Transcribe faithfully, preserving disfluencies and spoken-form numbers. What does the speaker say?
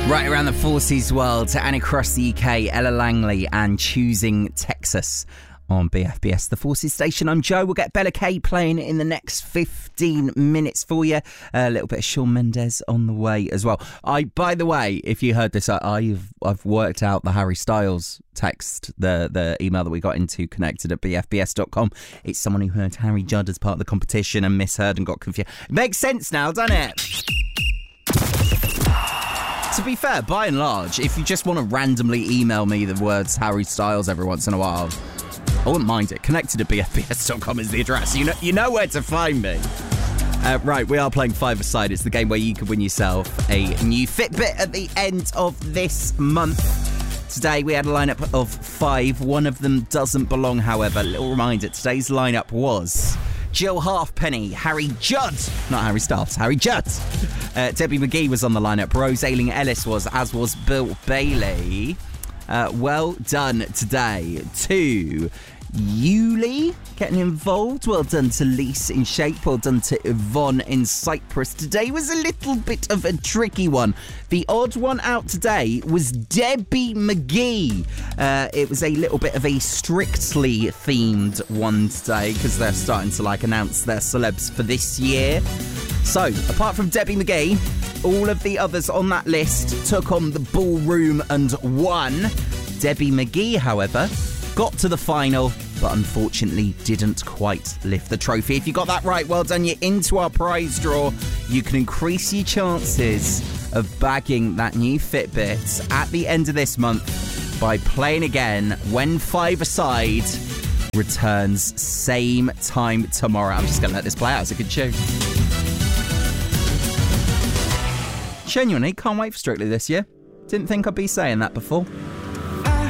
Right around the Forces world and across the U K, Ella Langley and Choosing Texas on B F B S, the Forces station. I'm Joe. We'll get Bella Kay playing in the next fifteen minutes for you. A little bit of Shawn Mendes on the way as well. I, by the way, if you heard this, I, I've I've worked out the Harry Styles text, the the email that we got into, connected at b f b s dot com. It's someone who heard Harry Judd as part of the competition and misheard and got confused. It makes sense now, doesn't it? To be fair, by and large, if you just want to randomly email me the words Harry Styles every once in a while, I wouldn't mind it. Connected at b f b s dot com is the address. You know, you know where to find me. Uh, right, we are playing Five-A-Side. It's the game where you could win yourself a new Fitbit at the end of this month. Today we had a lineup of five. One of them doesn't belong, however. Little reminder, today's lineup was Jill Halfpenny, Harry Judd, not Harry Styles, Harry Judd. Uh, Debbie McGee was on the lineup. Rose Ayling-Ellis was, as was Bill Bailey. Uh, well done today to Yuli getting involved. Well done to Lise in Shape. Well done to Yvonne in Cyprus. Today was a little bit of a tricky one. The odd one out today was Debbie McGee. Uh, it was a little bit of a Strictly themed one today because they're starting to like announce their celebs for this year. So, apart from Debbie McGee, all of the others on that list took on the ballroom and won. Debbie McGee, however, got to the final, but unfortunately didn't quite lift the trophy. If you got that right, well done. You're into our prize draw. You can increase your chances of bagging that new Fitbit at the end of this month by playing again when Five-A-Side returns same time tomorrow. I'm just going to let this play out. It's a good tune. Genuinely, can't wait for Strictly this year. Didn't think I'd be saying that before.